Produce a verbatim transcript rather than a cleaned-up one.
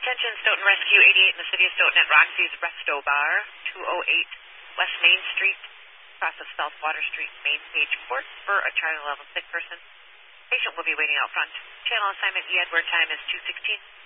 Attention Stoughton Rescue eighty-eight in the city of Stoughton at Roxy's Resto Bar, two oh eight West Main Street, across of South Water Street, Main Page Court, for a charter level sick person. Patient will be waiting out front. Channel assignment E Edward time is two sixteen.